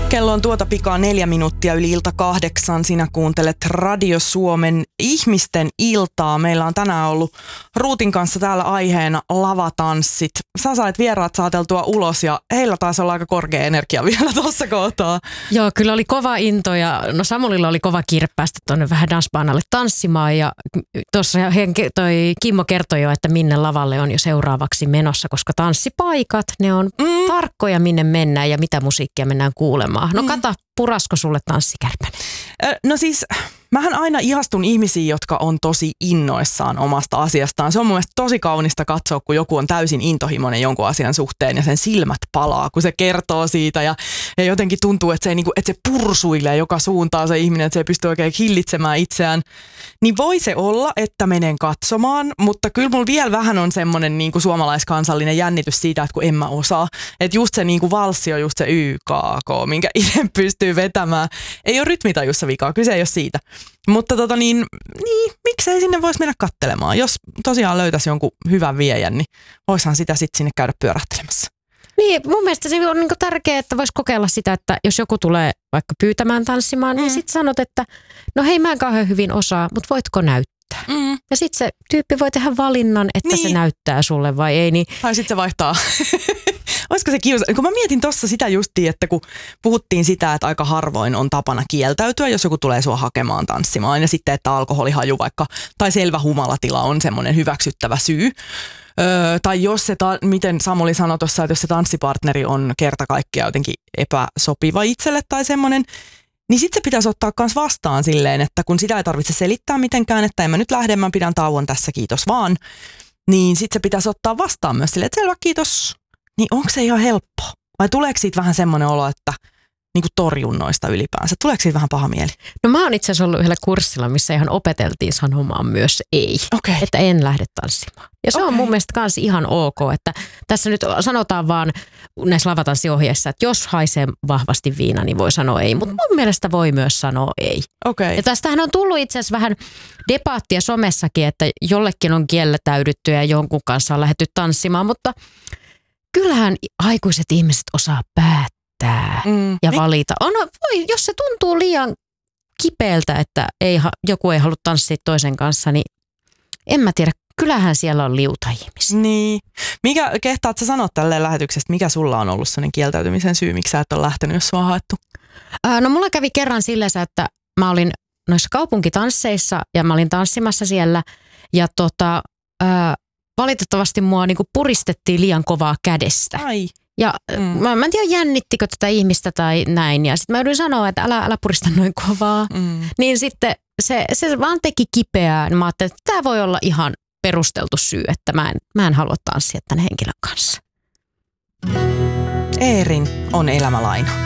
Kello on tuota pikaa 4 minuuttia yli ilta 8. Sinä kuuntelet Radio Suomen ihmisten iltaa. Meillä on tänään ollut Ruutin kanssa täällä aiheena lavatanssit. Sä sait vieraat saateltua ulos ja heillä taisi olla aika korkea energia vielä tuossa kohtaa. Joo, kyllä oli kova into ja Samulilla oli kova kiire päästä tuonne vähän dansbaanalle tanssimaan. Ja tuossa toi Kimmo kertoi jo, että minne lavalle on jo seuraavaksi menossa, koska tanssipaikat, ne on tarkkoja minne mennään ja mitä musiikkia mennään kuulemaan. No kata, purasko sulle tanssikärpäni? No siis, mähän aina ihastun ihmisiin, jotka on tosi innoissaan omasta asiastaan. Se on mun mielestä tosi kaunista katsoa, kun joku on täysin intohimoinen jonkun asian suhteen ja sen silmät palaa, kun se kertoo siitä ja jotenkin tuntuu, että se pursuilee joka suuntaan se ihminen, että se ei pysty oikein hillitsemään itseään. Niin voi se olla, että menen katsomaan, mutta kyllä mulla vielä vähän on semmoinen niin kuin suomalaiskansallinen jännitys siitä, että kun en mä osaa. Että just se niin kuin valssi on just se YKK, minkä itse pystyy vetämään. Ei ole rytmitajussa vikaa, kyse ei ole siitä. Mutta miksei sinne voisi mennä katselemaan. Jos tosiaan löytäisi jonkun hyvän viejän, niin voisihan sitä sitten sinne käydä pyörähtelemässä. Niin, mun mielestä se on tärkeää, että voisi kokeilla sitä, että jos joku tulee vaikka pyytämään tanssimaan, niin sitten sanot, että no hei, mä en kauhean hyvin osaa, mutta voitko näyttää? Ja sitten se tyyppi voi tehdä valinnan, että se näyttää sulle vai ei. Niin... Tai sitten se vaihtaa. Olisiko se kiusa? Kun mä mietin tossa sitä justiin, että kun puhuttiin sitä, että aika harvoin on tapana kieltäytyä, jos joku tulee sua hakemaan tanssimaan. Ja sitten, että alkoholihaju vaikka, tai selvä humalatila on semmoinen hyväksyttävä syy. Tai jos se, miten Samuli sanoi tuossa, että jos se tanssipartneri on kerta kaikkiaan jotenkin epäsopiva itselle tai semmoinen, niin sitten se pitäisi ottaa myös vastaan silleen, että kun sitä ei tarvitse selittää mitenkään, että en mä nyt lähde, mä pidän tauon tässä, kiitos vaan. Niin sitten se pitäisi ottaa vastaan myös silleen, että selvä, kiitos. Niin onko se ihan helppo? Vai tuleeko siitä vähän semmoinen olo, että niinku torjunnoista ylipäänsä? Tuleeko siitä vähän paha mieli? No mä oon itse asiassa ollut yhdellä kurssilla, missä ihan opeteltiin sanomaan myös ei. Okay. Että en lähde tanssimaan. Ja se on mun mielestä kans ihan ok, että tässä nyt sanotaan vaan näissä lavatanssiohjeissa, että jos haisee vahvasti viina, niin voi sanoa ei. Mutta mun mielestä voi myös sanoa ei. Okay. Ja tästähän on tullut itse asiassa vähän debaattia somessakin, että jollekin on kielletäydytty ja jonkun kanssa on lähdetty tanssimaan, mutta kyllähän aikuiset ihmiset osaa päättää ja valita. Jos se tuntuu liian kipeältä, että joku ei halua tanssia toisen kanssa, niin en mä tiedä. Kyllähän siellä on liuta ihmisiä. Niin. Kehtaat sä sanoa tälleen lähetyksestä, mikä sulla on ollut sellainen kieltäytymisen syy, miksi sä et ole lähtenyt, jos sua on haettu? No mulla kävi kerran silleen, että mä olin noissa kaupunkitansseissa ja mä olin tanssimassa siellä ja valitettavasti mua niinku puristettiin liian kovaa kädestä. Ai. Ja mä en tiedä, jännittikö tätä ihmistä tai näin. Ja sitten mä joudun sanoa, että älä purista noin kovaa. Niin sitten se vaan teki kipeää. Niin mä ajattelin, että tämä voi olla ihan perusteltu syy, että mä en halua tanssia tämän henkilön kanssa. Eerin on elämälaina.